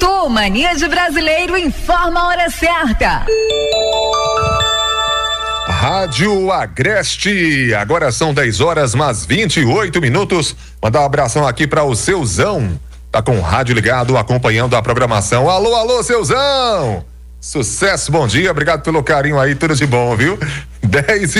Pitu, Mania de Brasileiro informa a hora certa. Rádio Agreste, agora são 10h mais 28. Mandar um abração aqui para o Seuzão, tá com o rádio ligado, acompanhando a programação. Alô, alô, Seuzão! Sucesso, bom dia, obrigado pelo carinho aí, tudo de bom, viu? 10